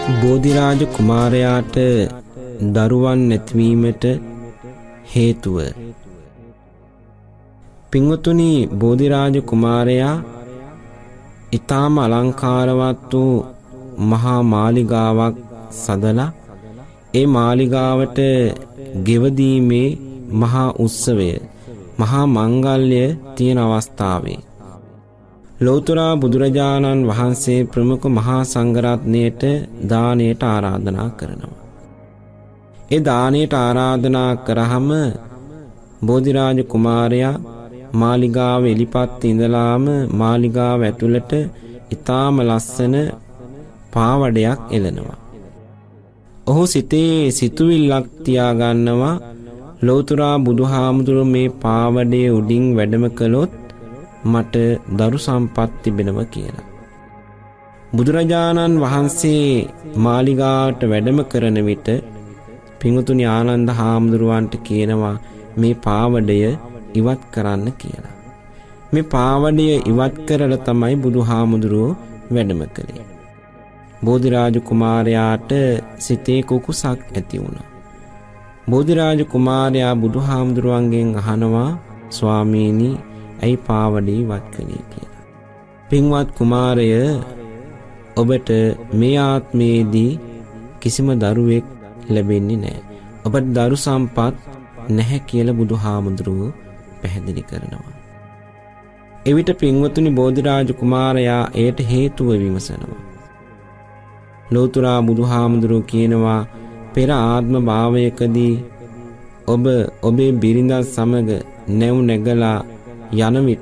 බෝධිරාජ කුමාරයාට දරුවන් නැතිවීමට හේතුව. පින්වතුනි, බෝධිරාජ කුමාරයා ඊටාම අලංකාරවත් වූ මහා මාලිගාවක් සදලා ඒ මාලිගාවට ගෙවදීමේ මහා උත්සවය, මහා මංගල්‍ය තියෙන අවස්ථාවේ ලෞතර බුදුරජාණන් වහන්සේ ප්‍රමුඛ මහා සංඝරත්නයට දානයට ආරාධනා කරනවා. ඒ දානයට ආරාධනා කරාම බෝධිරාජ කුමාරයා මාලිගාව එලිපත් ඉඳලාම මාලිගාව ඇතුළට ඊටාම ලස්සන පාවඩයක් එළනවා. ඔහු සිතේ සිතුවිල්ලක් තියාගන්නවා, ලෞතර බුදුහාමුදුරුවෝ මේ පාවඩේ උඩින් වැඩම කළොත් මට දරු සම්පත් තිබෙනවා කියලා. බුදුරජාණන් වහන්සේ මාලිගාවට වැඩම කරන විට පින්වතුනි ආනන්ද හාමුදුරුවන්ට කියනවා මේ පාවඩය ඉවත් කරන්න කියලා. මේ පාවඩය ඉවත් කරලා තමයි බුදුහාමුදුරුවෝ වැඩම කළේ. බෝධිරාජ කුමාරයාට සිතේ කුකුසක් ඇති වුණා. බෝධිරාජ කුමාරයා බුදුහාමුදුරුවන්ගෙන් අහනවා, ස්වාමීනි ඇයි පාවඩේ ඉවත් කළේ කියලා. පින්වත් කුමාරය, ඔබට මේ ආත්මයේදී කිසිම දරුවෙක් ලැබෙන්නේ නැහැ. ඔබට දරු සම්පත් නැහැ කියලා බුදුහාමුදුරුවෝ පැහැදිලි කරනවා. එවිට පින්වතුනි බෝධිරාජ කුමාරයා එයට හේතුව විමසනවා. ලෞතර බුදුහාමුදුරුවෝ කියනවා, පෙර ආත්ම භාවයකදී ඔබ ඔබේ බිරිඳත් සමග නැව් නැගලා යන විට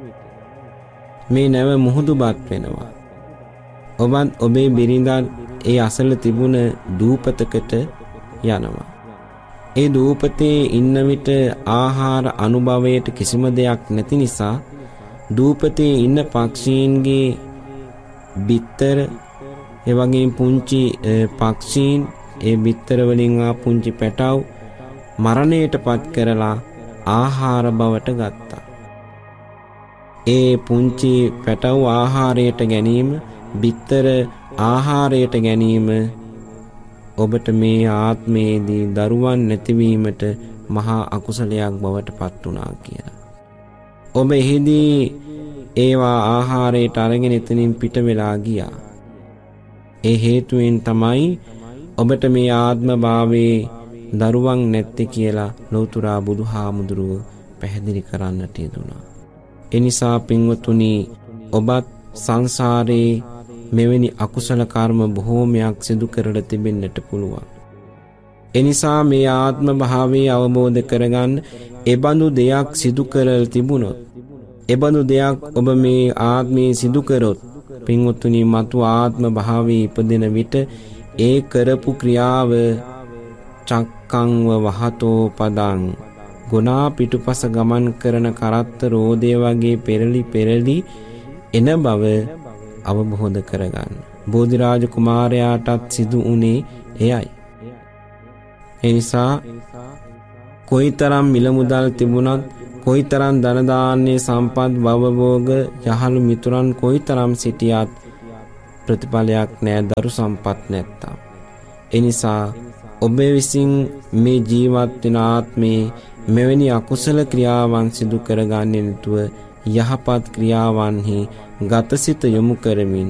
මේ නැව මුහුදුබත් වෙනවා. ඔබත් ඔබේ බිරිඳත් ඒ අසල තිබුණ දූපතකට යනවා. ඒ දූපතේ ඉන්න විට ආහාර අනුභවයට කිසිම දෙයක් නැති නිසා දූපතේ ඉන්න පක්ෂීන්ගේ බිත්තර, ඒ වගේම පුංචි පක්ෂීන් ඒ බිත්තර වලින් ආ පුංචි පැටව් මරණයටපත් කරලා ආහාර බවට ගත්තා. ඒ පුංචි පැටව් ආහාරයට ගැනීම, බිත්තර ආහාරයට ගැනීම ඔබට මේ ආත්මයේදී දරුවන් නැතිවීමට මහා අකුසලයක් බවට පත් වුණා කියලා. ඔබ එහිදී ඒවා ආහාරයට අරගෙන එතනින් පිට වෙලා ගියා. ඒ හේතුවෙන් තමයි ඔබට මේ ආත්ම භාවයේ දරුවන් නැත්තේ කියලා ලෞතර බුදුහාමුදුරුවෝ පැහැදිලි කරන්නට යෙදුණා. එනිසා පින්වතුනි, ඔබත් සංසාරේ මෙවැනි අකුසල කර්ම බොහෝමයක් සිදු කරලා තිබෙන්නට පුළුවන්. එනිසා මේ ආත්ම භාවයේ අවබෝධ කරගන්න, එබඳු දෙයක් සිදු කරලා තිබුණොත්, එබඳු දෙයක් ඔබ මේ ආත්මයේ සිදු කරොත් පින්වතුනි, මතු ආත්ම භාවයේ ඉපදෙන විට ඒ කරපු ක්‍රියාව චක්කංව වහතෝ පදං, ගුණා පිටුපස ගමන් කරන කරත්ත රෝදය වගේ පෙරලි එන බව අවබෝධ කරගන්න. බෝධිරාජ කුමාරයාටත් සිදු වුණේ එයයි. එනිසා කොයිතරම් මිල මුදල් තිබුණත්, කොයිතරම් ධන දාන්‍ය සම්පත් භවභෝග යහළු මිතුරන් කොයිතරම් සිටියත් ප්‍රතිඵලයක් නැහැ, දරු සම්පත් නැත්තම්. එනිසා ඔබ විසින් මේ ජීවත් වෙන ආත්මේ මෙවැනි අකුසල ක්‍රියාවන් සිදු කරගන්නේ නැතුව යහපත් ක්‍රියාවන්හි ගතසිත යොමු කරමින්